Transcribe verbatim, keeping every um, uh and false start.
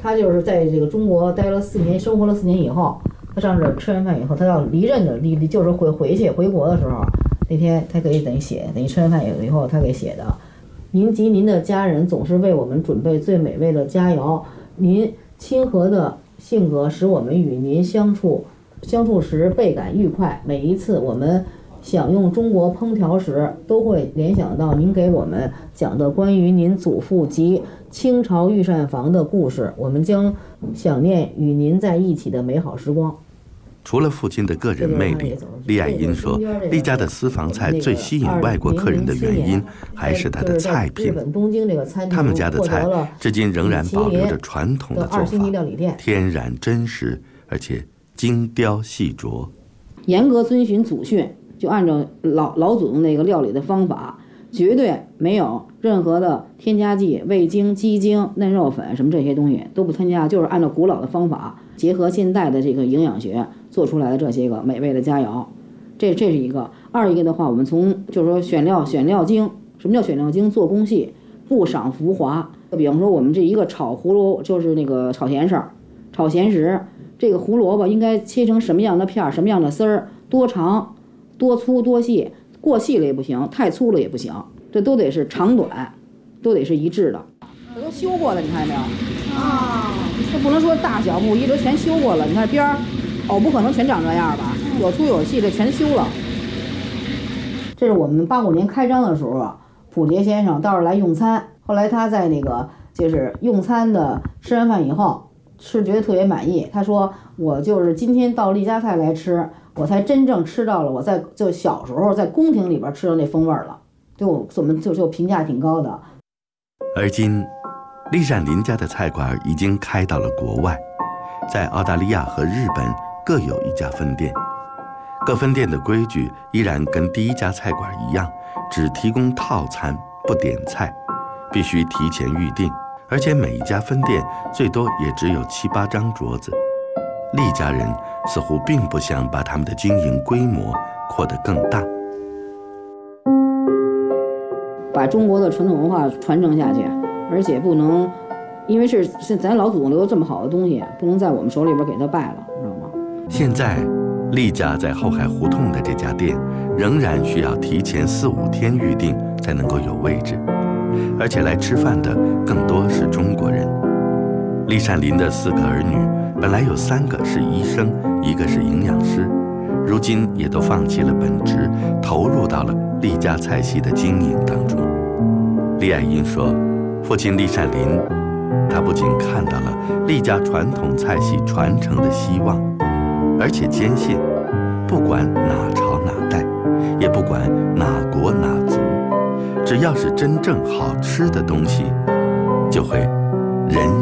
他就是在这个中国待了四年，生活了四年以后，他上这吃完饭以后，他要离任的离就是回回去回国的时候，那天他给等于写，等于吃完饭以后他给写的。您及您的家人总是为我们准备最美味的佳肴，您亲和的性格使我们与您相处相处时倍感愉快。每一次我们享用中国烹调时，都会联想到您给我们讲的关于您祖父及清朝御膳房的故事，我们将想念与您在一起的美好时光。 除了父亲的个人魅力，厉爱英说，厉家的私房菜最吸引外国客人的原因，还是它的菜品。他们家的菜至今仍然保留着传统的做法，天然真实，而且精雕细琢， 严格遵循祖训，就按照老老祖宗那个料理的方法，绝对没有任何的添加剂、味精、鸡精、嫩肉粉什么这些东西都不添加，就是按照古老的方法，结合现代的这个营养学做出来的这些个美味的佳肴。这这是一个。二一个的话，我们从就是说选料选料精，什么叫选料精？做工细，不赏浮华。比方说我们这一个炒胡萝，就是那个炒咸食、炒咸食，这个胡萝卜应该切成什么样的片儿，什么样的丝儿，多长、多粗、多细，过细了也不行，太粗了也不行，这都得是长短，都得是一致的。这都修过了，你看见没有？啊，这不能说大小不一，这全修过了。你看边儿，藕不可能全长这样吧？有粗有细，这全修了。这是我们八五年开张的时候啊，溥杰先生到这儿来用餐，后来他在那个就是用餐的吃完饭以后，吃觉得特别满意。他说：“我就是今天到厉家菜来吃，我才真正吃到了我在就小时候在宫廷里边吃的那风味了。”对我我们就就评价挺高的。 而今，厉善林家的菜馆已经开到了国外，在澳大利亚和日本各有一家分店。各分店的规矩依然跟第一家菜馆一样，只提供套餐，不点菜，必须提前预定，而且每一家分店最多也只有七八张桌子。厉家人似乎并不想把他们的经营规模扩得更大， 把中国的传统文化传承下去，而且不能，因为是是咱老祖宗留的这么好的东西，不能在我们手里边给它败了，知道吗？ 现在厉家在后海胡同的这家店仍然需要提前四五天预定才能够有位置，而且来吃饭的更多是中国人。厉善林的四个儿女本来有三个是医生，一个是营养师，如今也都放弃了本职，投入到了厉家菜系的经营当中。厉爱英说，父亲厉善林，他不仅看到了厉家传统菜系传承的希望，而且坚信，不管哪朝哪代，也不管哪国哪族，只要是真正好吃的东西，就会人